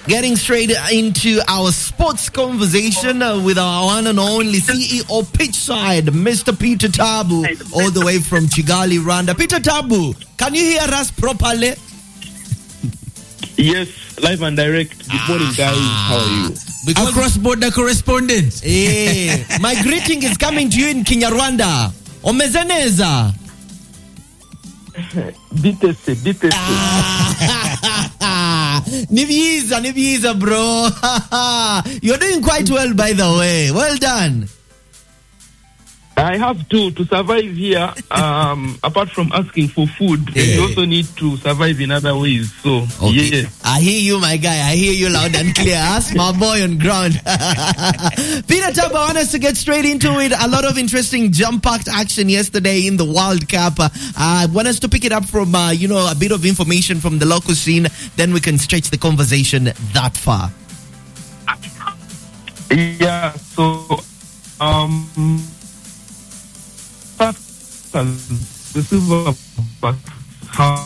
Getting straight into our sports conversation with our one and only CEO Pitchside, Mr. Peter Tabu, all the way from Kigali, Rwanda. Peter Tabu, can you hear us properly? Yes, live and direct. Good morning, guys. How are you? Because cross-border correspondent. My greeting is coming to you in Kinyarwanda. Omezeneza. Bitese. Nibiza, bro. You're doing quite well, by the way. Well done. I have to survive here. Apart from asking for food, you also need to survive in other ways. So, okay. Yeah. I hear you, my guy. I hear you loud and clear. Ask my boy on ground. Peter Tabu, I want us to get straight into it. A lot of interesting jump-packed action yesterday in the World Cup. I want us to pick it up from, a bit of information from the local scene. Then we can stretch the conversation that far. Yeah, so, the silver